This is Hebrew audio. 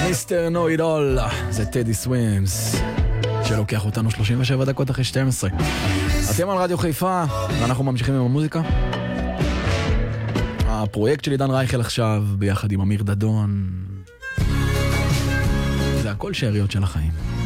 מיסטר נו איט אול, זה טדי סווימס, שלוקח אותנו 37 דקות אחרי 12. אתם על רדיו חיפה, ואנחנו ממשיכים עם המוזיקה. הפרויקט של עידן רייכל עכשיו, ביחד עם אמיר דדון. זה הכל שאריות של החיים.